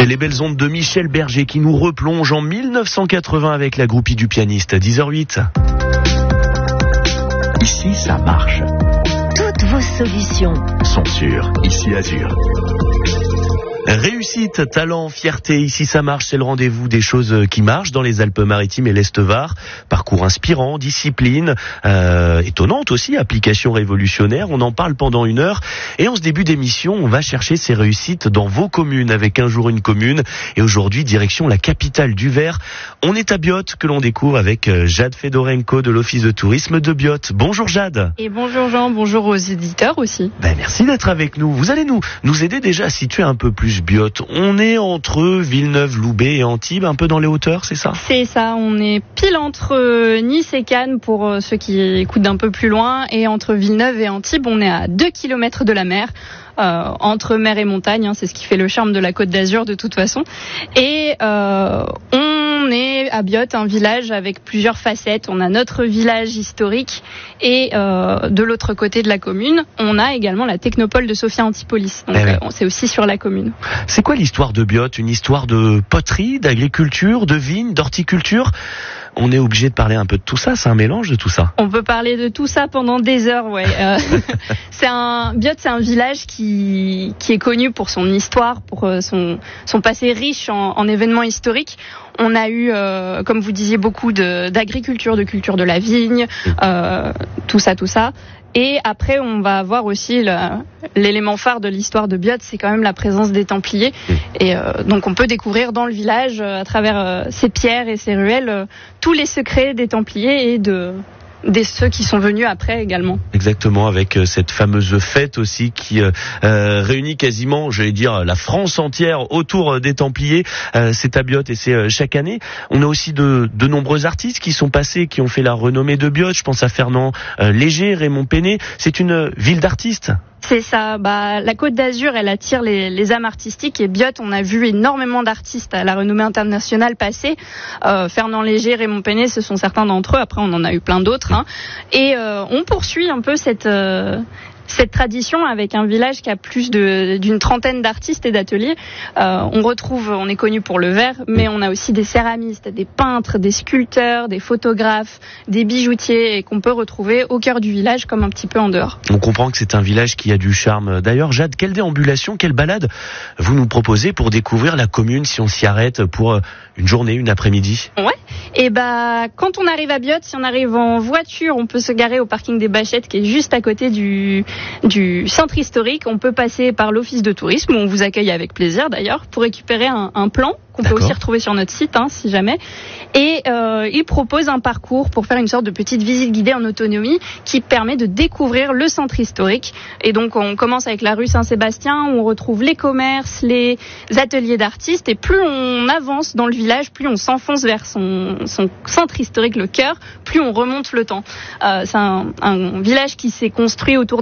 les belles ondes de Michel Berger qui nous replonge en 1980 avec la groupie du pianiste. 10h08. Ici, ça marche. Toutes vos solutions Sont sur Ici Azur. Réussite, talent, fierté, ici ça marche, c'est le rendez-vous des choses qui marchent dans les Alpes-Maritimes et l'Est-Var. Parcours inspirant, discipline, étonnante aussi, application révolutionnaire. On en parle pendant 1 heure. Et en ce début d'émission, on va chercher ces réussites dans vos communes avec Un jour une commune. Et aujourd'hui, direction la capitale du Var. On est à Biot que l'on découvre avec Jade Fedorenko de l'Office de tourisme de Biot. Bonjour Jade. Et bonjour Jean, bonjour aux éditeurs aussi. Merci d'être avec nous. Vous allez nous aider déjà à situer un peu plus Biot. On est entre Villeneuve-Loubet et Antibes, un peu dans les hauteurs, c'est ça ? C'est ça, on est pile entre Nice et Cannes pour ceux qui écoutent d'un peu plus loin, et entre Villeneuve et Antibes, on est à 2 km de la mer. Entre mer et montagne, c'est ce qui fait le charme de la Côte d'Azur de toute façon. Et on est à Biot, un village avec plusieurs facettes. On a notre village historique et de l'autre côté de la commune, on a également la technopole de Sophia Antipolis. Donc c'est aussi sur la commune. C'est quoi l'histoire de Biot ? Une histoire de poterie, d'agriculture, de vignes, d'horticulture ? On est obligé de parler un peu de tout ça, c'est un mélange de tout ça. On peut parler de tout ça pendant des heures, ouais. Biot, c'est un village qui est connu pour son histoire, pour son passé riche en événements historiques. On a eu, comme vous disiez, beaucoup d'agriculture, de culture de la vigne, tout ça. Et après, on va avoir aussi l'élément phare de l'histoire de Biot, c'est quand même la présence des Templiers. Et donc, on peut découvrir dans le village, à travers ces pierres et ces ruelles, tous les secrets des Templiers et des ceux qui sont venus après également. Exactement, avec cette fameuse fête aussi qui réunit quasiment, j'allais dire, la France entière autour des Templiers. C'est à Biot et c'est chaque année. On a aussi de nombreux artistes qui sont passés, qui ont fait la renommée de Biot. Je pense à Fernand Léger, Raymond Penet. C'est une ville d'artistes. C'est ça, la Côte d'Azur, elle attire les âmes artistiques, et Biot, on a vu énormément d'artistes à la renommée internationale passer. Fernand Léger, Raymond Penet, ce sont certains d'entre eux, après on en a eu plein d'autres. Et on poursuit un peu cette tradition avec un village qui a plus d'une trentaine d'artistes et d'ateliers. On est connu pour le verre, mais on a aussi des céramistes, des peintres, des sculpteurs, des photographes, des bijoutiers, et qu'on peut retrouver au cœur du village comme un petit peu en dehors. On comprend que c'est un village qui a du charme. D'ailleurs, Jade, quelle déambulation, quelle balade vous nous proposez pour découvrir la commune si on s'y arrête pour une journée, une après-midi ? Ouais. Et quand on arrive à Biot, si on arrive en voiture, on peut se garer au parking des Bachettes qui est juste à côté du centre historique. On peut passer par l'office de tourisme où on vous accueille avec plaisir d'ailleurs pour récupérer un plan qu'on peut aussi retrouver sur notre site si jamais. Et il propose un parcours pour faire une sorte de petite visite guidée en autonomie qui permet de découvrir le centre historique. Et donc on commence avec la rue Saint-Sébastien où on retrouve les commerces, les ateliers d'artistes, et plus on avance dans le village, plus on s'enfonce vers son centre historique, le cœur, plus on remonte le temps. C'est un village qui s'est construit autour